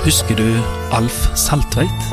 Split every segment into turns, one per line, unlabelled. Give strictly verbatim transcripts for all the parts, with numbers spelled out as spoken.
Husker du Alf Saltveit?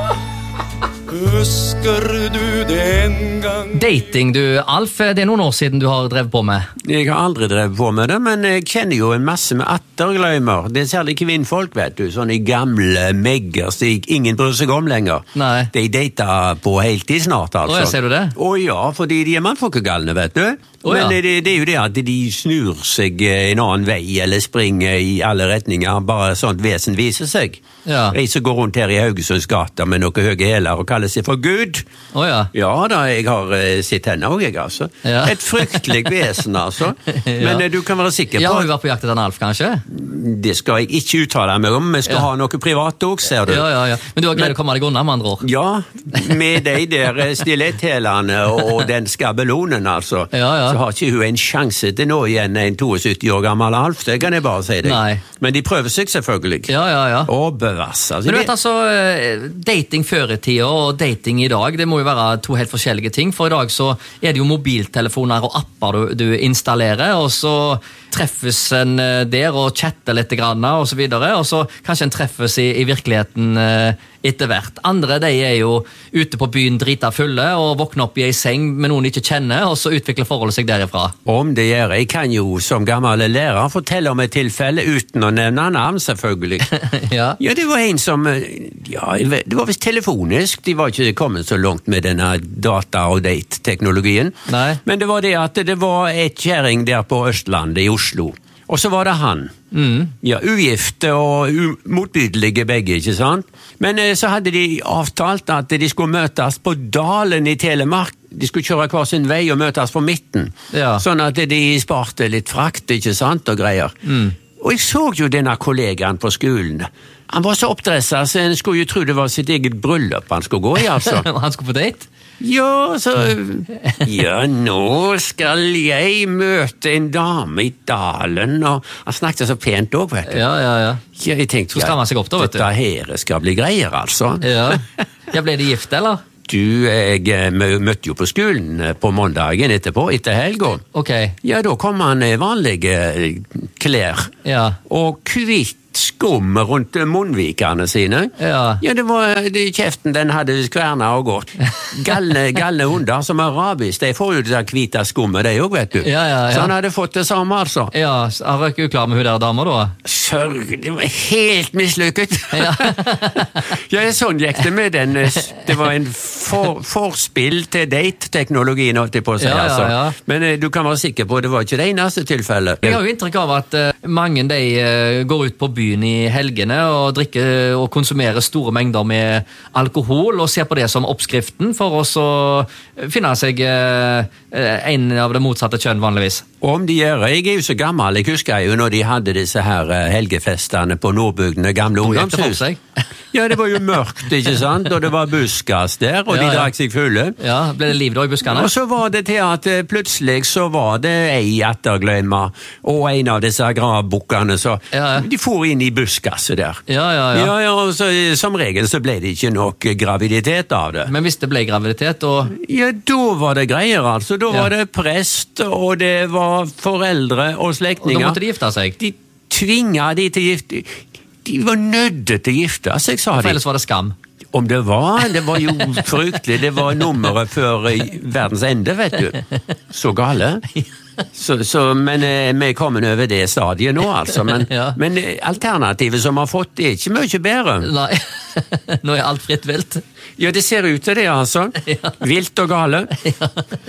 Husker du den gang?
Dating, du, Alf, det er noen år siden du har drevet på med.
Jeg har aldri drevet på med det, men jeg kjenner jo en masse med attergløymer. Det er særlig kvinnfolk, vet du, sånne gamle megger som ingen bryr seg om lenger.
Nei.
De dater på heltid snart, altså.
Åja, ser du det?
Åja, fordi de er mannfolkegalne, vet du.
Å, ja.
Men det, det er jo det at de snur seg en annen vei, eller springer i alle retninger, bare sånt vesen viser seg.
Ja.
De som går rundt her i Haugesunds gata med noen høye hæler og kaller seg for Gud.
Å ja.
Ja da, jeg har uh, sett henne også, jeg, altså.
Ja.
Et fryktelig vesen, altså.
Ja.
Men uh, du kan være sikker på...
Ja, har du vært på jakt etter en Alf, kanskje?
Det skal jeg ikke uttale meg om, vi skal
Ja.
ha noe privat også, ser du.
Ja, ja, ja. Men du har greid å komme deg unna, med andre år.
Ja, med de der stiletthælene og den skabelonen, altså.
Ja, ja.
Så har ikke hun en sjanse til nå igjen en syttito år gammel Alf, det kan jeg bare si deg.
Nei.
Men de prøver seg selvfølgelig.
Ja, ja, ja.
Og bevass, altså.
Men du vet altså, eh, dating før i tida og dating i dag, det må jo være to helt forskjellige ting. For i dag så er det jo mobiltelefoner og apper du, du installerer, og så treffes en eh, der og chatter litt grann, og så videre, og så kanskje en treffes i, i virkeligheten eh, etter hvert. Andre, de er jo ute på byen drita fulle og våkner opp i en seng med noen de ikke kjenner, og så utvikler forholdet seg derifra.
Om det gjør, jeg kan jo som gammel lærer fortelle om et tilfelle uten å nevne navn, selvfølgelig.
Ja.
Ja, det var en som, ja, det var vist telefonisk, de var ikke kommet så langt med denne data- og date-teknologien.
Nei.
Men det var det at det var et kjæring der på Østlandet i Oslo, og så var det han.
Mm.
Ja, ugifte og motbydelige begge, ikke sant? Men eh, så hadde de avtalt at de skulle møtes på Dalen i Telemark. De skulle kjøre hver sin vei og møtes på midten.
Ja.
Sånn at de sparte litt frakt, ikke sant, og greier.
Mm.
Og jeg så jo denne kollegaen på skolen. Han var så oppdresset, så en skulle jo tro det var sitt eget bryllup han skulle gå i, altså.
Han skulle på date?
Ja, så... Ja, nå skal jeg møte en dame i Dalen, og han snakket så pent også, vet du.
Ja, ja, ja.
Ja, jeg tenkte,
Så strammer han seg opp da, vet du.
dette her skal bli greier, altså.
Ja. Ja, ble de gift, eller?
Du, jeg møtte jo på skolen på mandagen etterpå, etter helgen.
Ok.
Ja, da kom han i vanlige klær,
Ja.
og kvitt skum rundt munnvikene sine.
Ja.
Ja, det var det, kjeften den hadde skverna og gått. Galne, galne hunder som er rabies, de får jo det der hvite skummet, de også, vet du.
Ja, ja, ja.
Så han hadde fått det samme, altså.
Ja, han var ikke klar med hun der dama da?
Sørg, det var helt mislykket.
Ja.
Ja, sånn gikk det med den. Det var en for, forspill til date-teknologien, holdt jeg på å si,
Ja, ja,
altså.
ja.
Men eh, du kan være sikker på, det var ikke det eneste tilfellet.
Jeg har jo inntrykk av at uh, mange de uh, går ut på byen i helgene og drikker og konsumerer store mengder med alkohol og ser på det som oppskriften for oss å finne seg uh, en av det motsatte kjønn vanligvis.
Og om de gjør, jeg er jo så gammel, jeg husker jo når de hadde disse her eh, helgefestene på Nordbygdene, gamle
Hvor gikk det for
ungdomshus.
seg?
Ja, det var jo mørkt, ikke sant? Og det var buskas der, og
Ja,
de
ja.
drakk seg fulle.
Ja, ble det liv da i buskene?
Og så var det til at eh, plutselig så var det ei ettergløyma, og en av disse gravbukkene, så
Ja, ja.
de for inn i buskaset der.
Ja, ja, ja.
Ja, ja, og så, eh, som regel så ble det ikke nok eh, graviditet av det.
Men hvis det ble graviditet og...
Ja, da var det greier, altså. Da
Ja.
var det prest, og det var foreldre og
Og da
slektninger.
måtte de gifte seg.
De tvinga de til gift. De var nødde til å gifte seg, sa
For
de.
ellers var det skam.
Om det var, det var jo fryktelig. Det var nummeret før eh, verdens ende, vet du. Så gale. Så, så, men eh, vi er kommet over det stadiet nå, altså. Men,
Ja.
men eh, alternativet som vi har fått, det er ikke mye bedre.
Nei, nå er alt fritt vilt.
Ja, det ser ut til det, altså. Vilt og gale.
Ja.